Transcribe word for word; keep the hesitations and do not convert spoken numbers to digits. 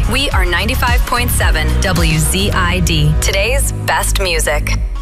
We are ninety-five point seven W Z I D, today's best music.